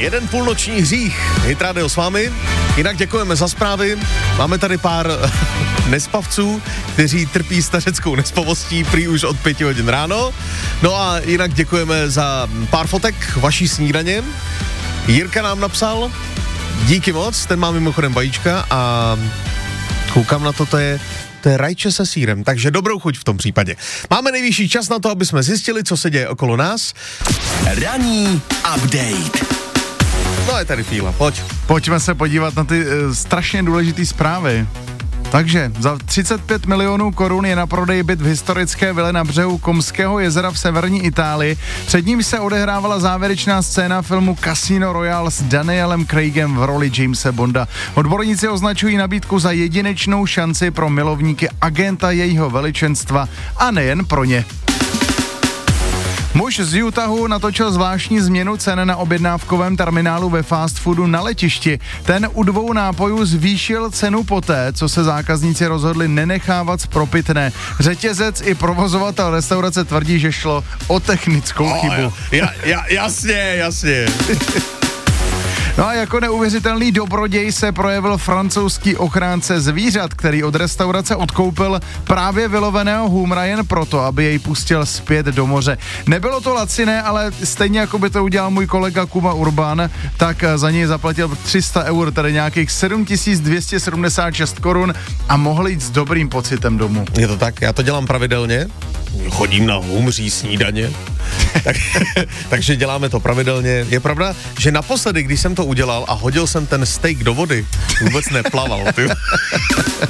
Jeden půlnoční hřích. Hit Radio s vámi. Jinak děkujeme za zprávy. Máme tady pár nespavců, kteří trpí stařeckou nespavostí prý už od 5 hodin ráno. No a jinak děkujeme za pár fotek vaší snídaně. Jirka nám napsal, díky moc, ten má mimochodem vajíčka a koukám na to, to je rajče se sýrem, takže dobrou chuť v tom případě. Máme nejvyšší čas na to, aby jsme zjistili, co se děje okolo nás. Ranní update. No je tady Fíla, pojď. Pojďme se podívat na ty strašně důležité zprávy. Takže za 35 milionů korun je na prodej byt v historické vile na břehu Komského jezera v severní Itálii. Před ním se odehrávala závěrečná scéna filmu Casino Royale s Danielem Craigem v roli Jamese Bonda. Odborníci označují nabídku za jedinečnou šanci pro milovníky agenta jejího veličenstva a nejen pro ně. Muž z Utahu natočil zvláštní změnu cen na objednávkovém terminálu ve fast foodu na letišti. Ten u 2 nápojů zvýšil cenu poté, co se zákazníci rozhodli nenechávat spropitné. Řetězec i provozovatel restaurace tvrdí, že šlo o technickou chybu. Jasně. No a jako neuvěřitelný dobroděj se projevil francouzský ochránce zvířat, který od restaurace odkoupil právě vyloveného humra jen proto, aby jej pustil zpět do moře. Nebylo to laciné, ale stejně jako by to udělal můj kolega Kuba Urban, tak za něj zaplatil 300 eur, tedy nějakých 7276 korun a mohl jít s dobrým pocitem domů. Je to tak, já to dělám pravidelně, chodím na humří snídaně, takže děláme to pravidelně. Je pravda, že naposledy, když jsem to udělal a hodil jsem ten steak do vody, vůbec neplaval.